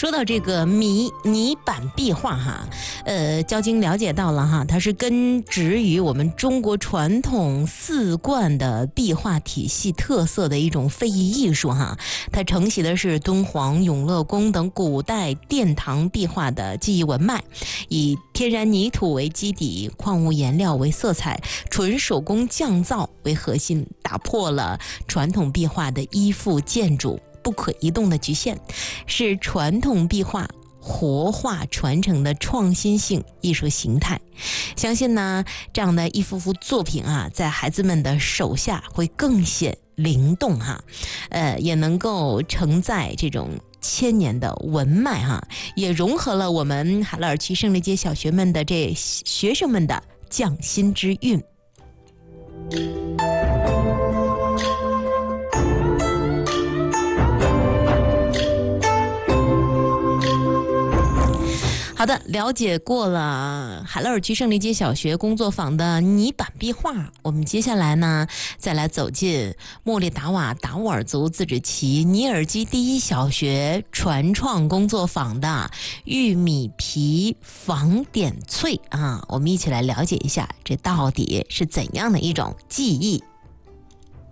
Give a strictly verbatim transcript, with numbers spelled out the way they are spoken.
说到这个米泥板壁画哈，呃，交经了解到了哈，它是根植于我们中国传统四贯的壁画体系特色的一种非遗艺术哈。它承袭的是敦煌、永乐宫等古代殿堂壁画的技艺文脉，以天然泥土为基底，矿物颜料为色彩，纯手工匠造为核心，打破了传统壁画的依附建筑不可移动的局限，是传统壁画活化传承的创新性艺术形态。相信呢，这样的一幅幅作品啊，在孩子们的手下会更显灵动哈，呃，也能够承载这种千年的文脉哈，也融合了我们海拉尔区胜利街小学们的这学生们的匠心之韵。好的，了解过了海拉尔区胜利街小学工作坊的泥板壁画，我们接下来呢，再来走进莫里达瓦达斡尔族自治旗尼尔基第一小学传创工作坊的玉米皮仿点翠啊，我们一起来了解一下这到底是怎样的一种技艺。